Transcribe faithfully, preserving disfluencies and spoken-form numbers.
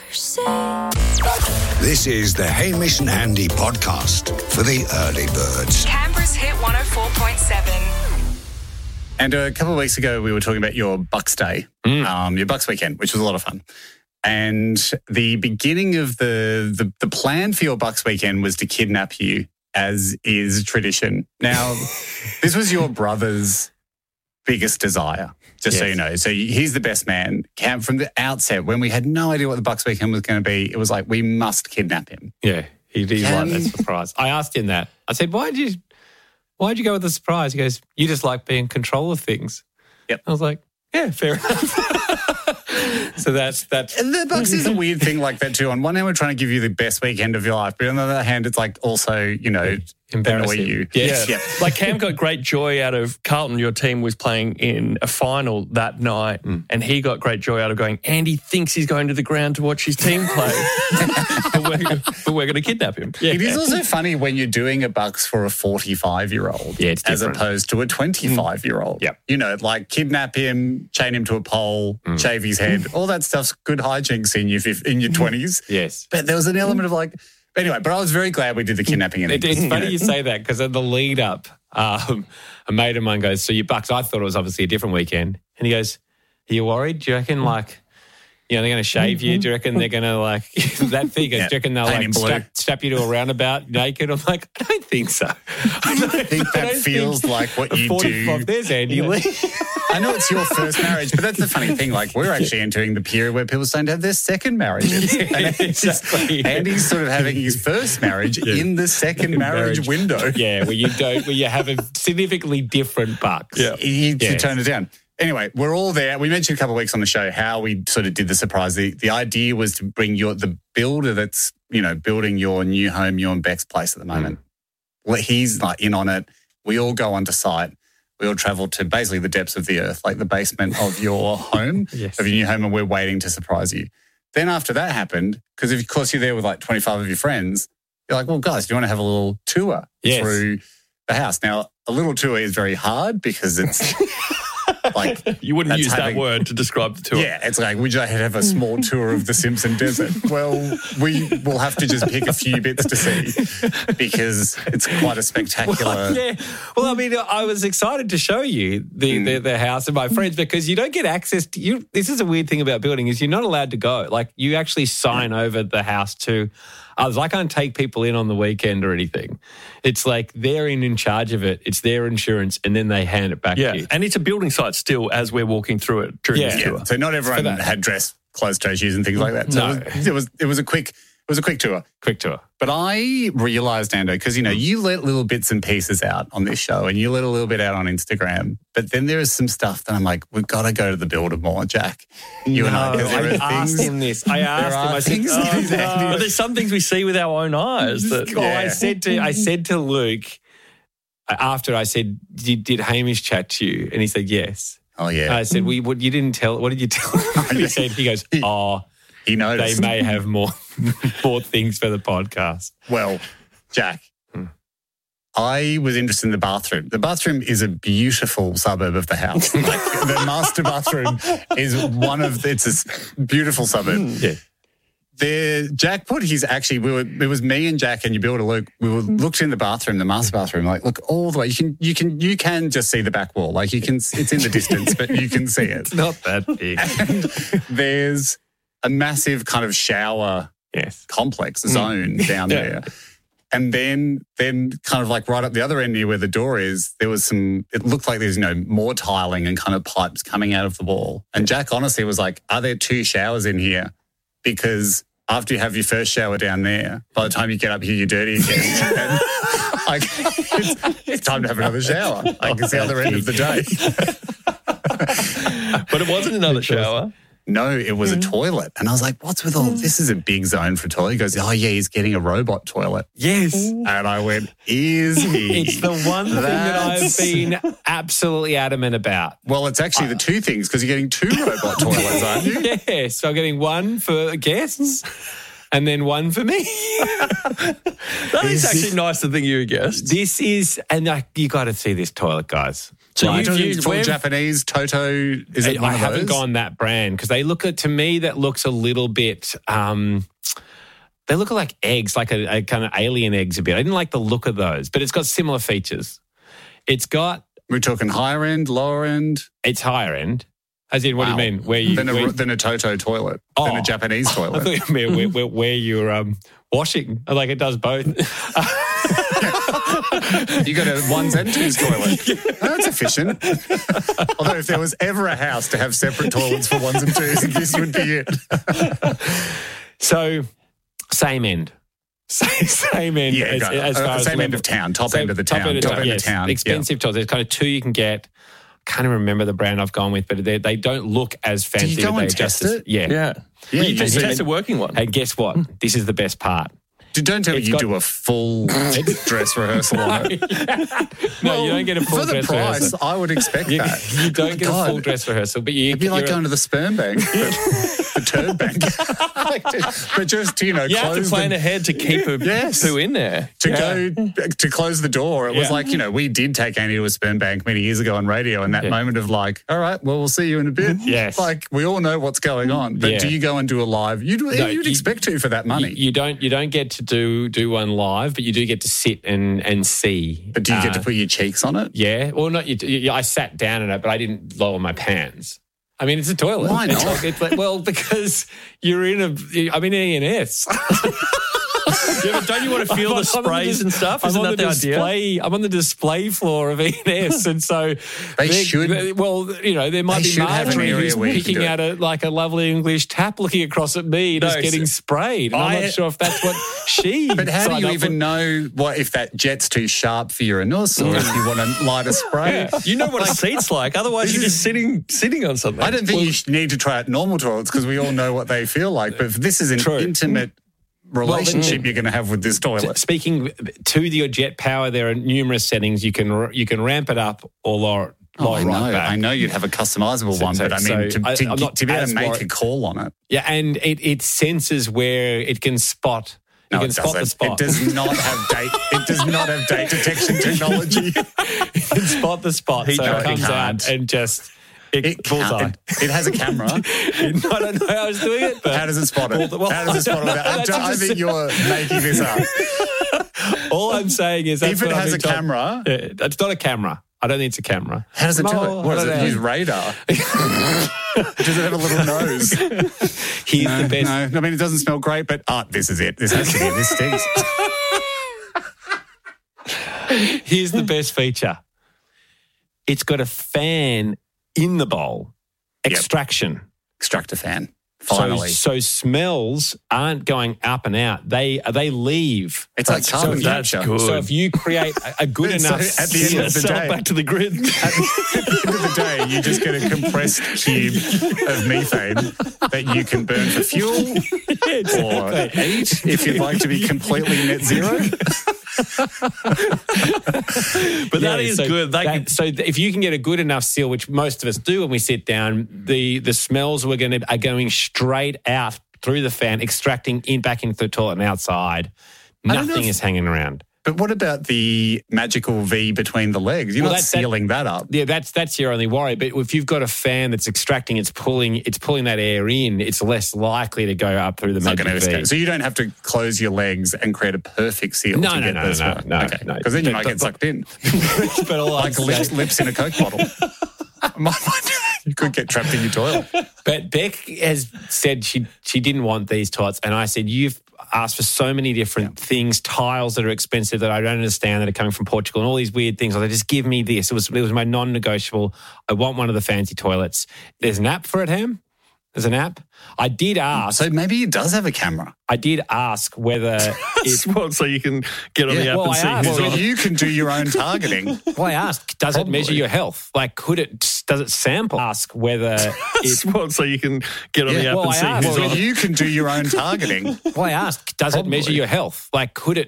This is the Hamish and Andy podcast for the early birds. Canberra's Hit one oh four point seven. And a couple of weeks ago, we were talking about your Bucks Day, mm. um, your Bucks weekend, which was a lot of fun. And the beginning of the, the the plan for your Bucks weekend was to kidnap you, as is tradition. Now, this was your brother's biggest desire, just yes. so you know. So he's the best man. Cam, from the outset, when we had no idea what the Bucks weekend was going to be, it was like, we must kidnap him. Yeah, he, he's Cam... like that surprise. I asked him that. I said, why did you, why'd you go with the surprise? He goes, you just like being in control of things. Yep. I was like, yeah, fair enough. So that's that. And the Bucks is a weird thing like that too. On one hand, we're trying to give you the best weekend of your life, but on the other hand, it's like also, you know, annoy you. Yes. Yeah. Like Cam got great joy out of Carlton. Your team was playing in a final that night, mm. and he got great joy out of going, Andy thinks he's going to the ground to watch his team play, but we're, but we're going to kidnap him. Yeah. It is also funny when you're doing a Bucks for a forty-five-year-old yeah, it's as opposed to a twenty-five-year-old. Mm. Yep. You know, like kidnap him, chain him to a pole, mm. shave his head. All that stuff's good hijinks in your, in your twenties. Yes. But there was an element of like... Anyway, but I was very glad we did the kidnapping. It, it's funny you say that because in the lead up, um, a mate of mine goes, so your Bucks, I thought it was obviously a different weekend. And he goes, are you worried? Do you reckon like, you know, they're going to shave you? Do you reckon they're going to like, that thing, yeah. do you reckon they'll like strap, strap you to a roundabout naked? I'm like, I don't think so. I don't think that feels think like what you do. There's Andy Lee. I know it's your first marriage, but that's the funny thing. Like, we're actually entering the period where people are starting to have their second marriages. Yeah, and exactly. Andy's sort of having his first marriage yeah. in the second marriage, marriage window. Yeah, where you don't, where you have a significantly different Bucks. Yeah. You, yes. you turn it down. Anyway, we're all there. We mentioned a couple of weeks on the show how we sort of did the surprise. The, the idea was to bring your the builder that's, you know, building your new home, you and Beck's place at the moment. Mm. Well, he's like in on it. We all go onto site. We all travel to basically the depths of the earth, like the basement of your home, yes. of your new home, and we're waiting to surprise you. Then after that happened, because of course you're there with like twenty-five of your friends, you're like, well, guys, do you want to have a little tour yes. through the house? Now, a little tour is very hard because it's... Like you wouldn't use having, that word to describe the tour. Yeah, it's like, would you have a small tour of the Simpson Desert? Well, we will have to just pick a few bits to see because it's quite a spectacular... Well, yeah. Well, I mean, I was excited to show you the, mm. the, the house and my friends because you don't get access to... you. This is a weird thing about building is you're not allowed to go. Like, you actually sign yeah. over the house to... others. I can't take people in on the weekend or anything. It's like they're in, in charge of it. It's their insurance, and then they hand it back yeah. to you. And it's a building site still as we're walking through it during yeah. this tour. Yeah. So not everyone had dress, closed-toe shoes and things like that. So no. it, was, it was it was a quick it was a quick tour. Quick tour. But I realised, Ando, because, you know, you let little bits and pieces out on this show and you let a little bit out on Instagram, but then there is some stuff that I'm like, we've got to go to the builder more, Jack. You no, and I. I there I asked things, him this. I asked him. I things said, oh, no. But there's some things we see with our own eyes. That, oh, yeah. I said to I said to Luke, after I said, did, did Hamish chat to you? And he said, yes. Oh, yeah. And I said, well, what, you didn't tell, what did you tell him? And he said, he goes, oh, he noticed. They may have more, more things for the podcast. Well, Jack, hmm. I was interested in the bathroom. The bathroom is a beautiful suburb of the house. Like, the master bathroom is one of, it's a beautiful suburb. Yeah. There, Jack put his actually, we were, it was me and Jack and your builder Luke. We were looked in the bathroom, the master bathroom, like look all the way. You can, you can, you can just see the back wall. Like you can, it's in the distance, but you can see it. It's not that big. And there's a massive kind of shower yes. complex zone mm. down yeah. there. And then, then kind of like right up the other end near where the door is, there was some, it looked like there's, you know, more tiling and kind of pipes coming out of the wall. And Jack honestly was like, are there two showers in here? Because after you have your first shower down there, by the time you get up here, you're dirty again. And, like, it's, it's time to have another shower. Like, it's the other end of the day. But it wasn't another shower. No, it was mm. a toilet. And I was like, what's with all this? Is a big zone for a toilet. He goes, oh, yeah, he's getting a robot toilet. Yes. And I went, is he? It's the one thing that I've been absolutely adamant about. Well, it's actually the two things because you're getting two robot toilets, aren't you? Yes. So I'm getting one for guests and then one for me. That is actually nice to think you guessed. This is, and I, you got to see this toilet, guys. So Right. you've You've used full where- Japanese Toto. Is it I, one I of haven't those? gone that brand because they look at, to me, that looks a little bit, um, they look like eggs, like a, a kind of alien eggs a bit. I didn't like the look of those, but it's got similar features. It's got, We're talking higher end, lower end. it's higher end. As in, what Wow. do you mean? Where you, Than a, where, than a Toto toilet, Oh. than a Japanese I toilet. thought you meant where, where, where you're um, washing. Like, it does both. You got a ones and twos toilet. That's efficient. Although if there was ever a house to have separate toilets for ones and twos, this would be it. So, same end. Same, same end Yeah, as, go. as far Uh, as same end level. of town, top So end of the top town, end of top town, end of yes. town. Expensive toilets. There's kind of two you can get. Can't even remember the brand I've gone with, but they they don't look as fancy. go but and they test just, it? Yeah. Yeah. Yeah, Well, you you just did. test a working one. And guess what? This is the best part. Dude, don't tell me It's you got- do a full dress rehearsal on it. No, you don't get a full For the dress price, rehearsal. I would expect You, that. you don't get God. a full dress rehearsal, but you, It'd be like you're- going to the sperm bank, the, the turd bank. But just, you know, You have to close plan the, ahead to keep a Yes. poo in there. to Yeah. go to close the door. It was Yeah. like, you know, we did take Andy to a sperm bank many years ago on radio, and that Yeah. moment of like, all right, well, we'll see you in a bit. Yes. Like, we all know what's going on. But Yeah. do you go and do a live? You'd, No, you'd you- expect to for that money. You don't you don't get to do do one live, but you do get to sit and and see. but do you get Uh, to put your cheeks on it? Yeah, well, not you, you. I sat down in it, but I didn't lower my pants. I mean, it's a toilet. Why It's not? like- it's like, well, because you're in a. I'm in E and S. Yeah, but don't you want to feel the sprays and stuff? I'm Isn't on that the, the idea? display. I'm on the display floor of E and S, and so They they're- should- they- Well, you know, there might They be should have an Marjorie area who's where you can picking do it. out a like a lovely English tap, looking across at me, just No, getting so- sprayed. And I'm I- not sure if that's what she. But how do signed you up even for. know what if that jet's too sharp for your anus or if you want to light a spray? You know what a seat's like. Otherwise, you're just sitting sitting on something. I don't think you should need to try out normal toilets because we all know what they feel like. But if this is an True. intimate relationship you're going to have with this toilet. Speaking to your jet power, there are numerous settings you can you can ramp it up or lower it. Oh, I lower know. right back. I know you'd have a customizable So- one, so- but I mean, so to, I- to, I'm get- not to be able as to make worried. a call on it. Yeah, and it, it senses where it can spot. You No, can it spot the doesn't. spot. It does not have date. It does not have date detection technology. You can spot the spot, He so no, it it comes out can't. and just it, It, bullseye. can't. it, it has a camera. I don't know how I was doing it, but How does it spot it? Well, How does it spot it? I, that's don't- I just- think you're making this up. all I'm saying is that's If it what I've has been a told. camera, Yeah, it's not a camera. I don't think it's a camera. how does it No, tell it? What I does don't it know. use? Radar? Does it have a little nose? Here's No, the best. no. I mean, it doesn't smell great, but ah, this is it. This has to be it. This stinks. Here's the best feature. It's got a fan in the bowl. Extraction. Extractor fan. So, Finally. so smells aren't going up and out. They they leave. It's like So carbon if- capture. good. So if you create a, a good So enough at the end of the Sell day, back to the grid. at the end of the day, you just get a compressed cube of methane that you can burn for fuel or eat if you'd like to be completely net zero. But that is so good. They that- can- so if you can get a good enough seal, which most of us do when we sit down, the the smells we're going to are going straight out through the fan, extracting in back into the toilet and outside. I don't know Nothing if- is hanging around. But what about the magical V between the legs? You're Well, not that- that- sealing that, up. Yeah, that's that's your only worry. But if you've got a fan that's extracting, it's pulling it's pulling that air in. It's less likely to go up through the It's not magic going to V. escape. So you don't have to close your legs and create a perfect seal No, to no, get no, this no, one. no, okay. no. Because then you But- might but- get sucked in. but all I'm Like lips, saying- lips in a Coke bottle. Might- might- you could get trapped in your toilet. But Beck has said she she didn't want these toilets, and I said you've asked for so many different things, tiles that are expensive that I don't understand that are coming from Portugal, and all these weird things. I said, just give me this. It was it was my non-negotiable. I want one of the fancy toilets. There's an app for it, Ham. There's an app. I did ask. So maybe it does have a camera. I did ask whether it. Well, so you can get on Yeah, the app well, and I see asked- who's Well, on. you can do your own targeting. Well, I asked, does it measure Probably. your health? Like, could it? Does it sample? Ask whether it. Well, so you can get on Yeah, the app well, and I see asked- who's Well, on. you can do your own targeting. Well, I asked, does it measure Probably. your health? Like, could it?